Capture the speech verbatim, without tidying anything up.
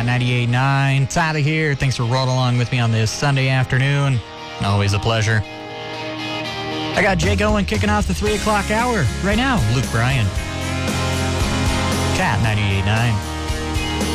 Cat ninety-eight point nine. Tyler here. Thanks for rolling along with me on this Sunday afternoon. Always a pleasure. I got Jake Owen kicking off the three o'clock hour right now. Luke Bryan. Cat ninety-eight point nine.